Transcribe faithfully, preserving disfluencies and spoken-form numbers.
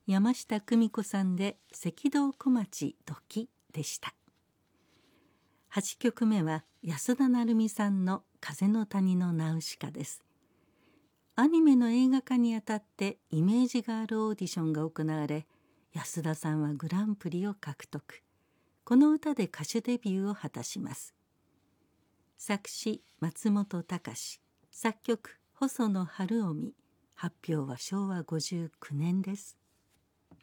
山下久美子さんで赤道小町時でした。はちきょくめは安田成美さんの風の谷のナウシカです。アニメの映画化にあたってイメージガールオーディションが行われ、安田さんはグランプリを獲得。この歌で歌手デビューを果たします。作詞松本隆、作曲細野晴臣、発表はしょうわごじゅうきゅうねんです。